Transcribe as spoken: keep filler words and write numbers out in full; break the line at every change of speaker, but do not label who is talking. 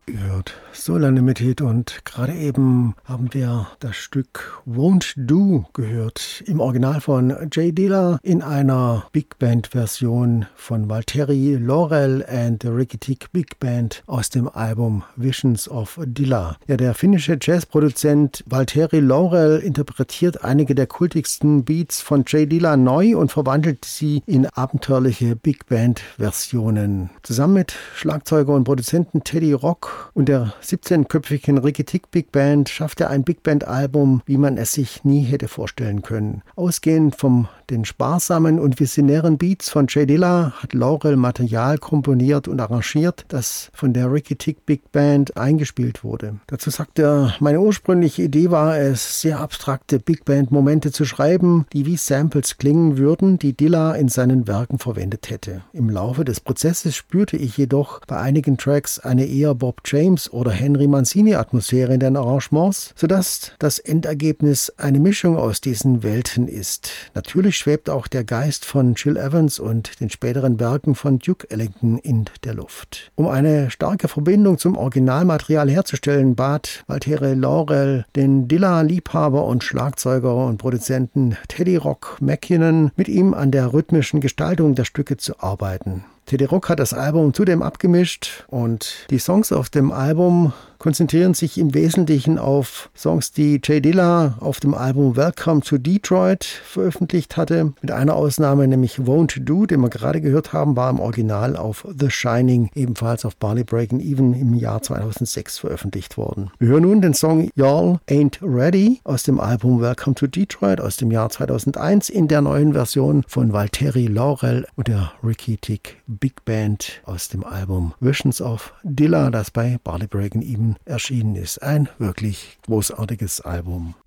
Gehört Soul Unlimited und gerade eben haben wir das Stück Won't Do gehört, im Original von Jay Dilla in einer Big Band Version von Valtteri Laurel and the Ricky Tick Big Band aus dem Album Visions of Dilla. Ja, der finnische Jazzproduzent Valtteri Laurel interpretiert einige der kultigsten Beats von Jay Dilla neu und verwandelt sie in abenteuerliche Big Band Versionen. Zusammen mit Schlagzeuger und Produzenten Teddy Rock und der siebzehnköpfigen Ricky Tick Big Band schafft er ein Big Band Album, wie man es sich nie hätte vorstellen können. Ausgehend vom den sparsamen und visionären Beats von Jay Dilla hat Laurel Material komponiert und arrangiert, das von der Ricky Tick Big Band eingespielt wurde. Dazu sagt er, meine ursprüngliche Idee war es, sehr abstrakte Big Band Momente zu schreiben, die wie Samples klingen würden, die Dilla in seinen Werken verwendet hätte. Im Laufe des Prozesses spürte ich jedoch bei einigen Tracks eine eher Bob James oder Henry Mancini Atmosphäre in den Arrangements, sodass das Endergebnis eine Mischung aus diesen Welten ist. Natürlich schwebt auch der Geist von Gil Evans und den späteren Werken von Duke Ellington in der Luft. Um eine starke Verbindung zum Originalmaterial herzustellen, bat Valtteri Laurel den Dilla-Liebhaber und Schlagzeuger und Produzenten Teddy Rock McKinnon, mit ihm an der rhythmischen Gestaltung der Stücke zu arbeiten. Teddy Rock hat das Album zudem abgemischt und die Songs auf dem Album konzentrieren sich im Wesentlichen auf Songs, die Jay Dilla auf dem Album Welcome to Detroit veröffentlicht hatte. Mit einer Ausnahme, nämlich Won't Do, den wir gerade gehört haben, war im Original auf The Shining, ebenfalls auf Barley Breakin' Even im Jahr zweitausendsechs veröffentlicht worden. Wir hören nun den Song Y'all Ain't Ready aus dem Album Welcome to Detroit aus dem Jahr zweitausendeins in der neuen Version von Valtteri Laurel und der Ricky Tick Big Band aus dem Album Visions of Dilla, das bei Barley Breakin' Even erschienen ist. Ein wirklich großartiges Album.